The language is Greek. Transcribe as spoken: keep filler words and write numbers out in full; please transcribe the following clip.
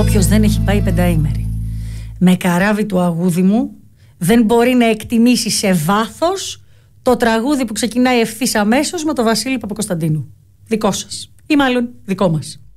Όποιος δεν έχει πάει πενταήμερη με καράβι του αγούδι μου δεν μπορεί να εκτιμήσει σε βάθος το τραγούδι που ξεκινάει ευθύς αμέσως με τον Βασίλη Παπακοσταντίνου. Δικό σας ή μάλλον δικό μας.